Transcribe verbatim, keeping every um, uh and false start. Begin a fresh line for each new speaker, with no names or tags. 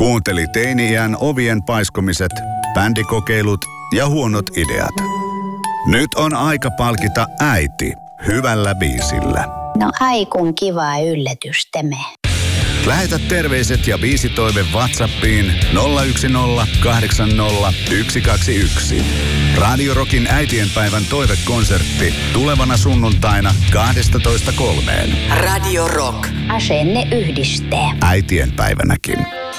Kuunteli teini-iän ovien paiskomiset, bändikokeilut ja huonot ideat. Nyt on aika palkita äiti hyvällä biisillä.
No ai kun kiva yllätystemme.
Lähetä terveiset ja biisitoive WhatsAppiin nolla yksi nolla kahdeksan nolla yksi kaksi yksi. Radio Rockin äitienpäivän toivekonsertti tulevana sunnuntaina kaksitoista kolmeen.
Radio Rock.
Asenne yhdistää.
Äitienpäivänäkin.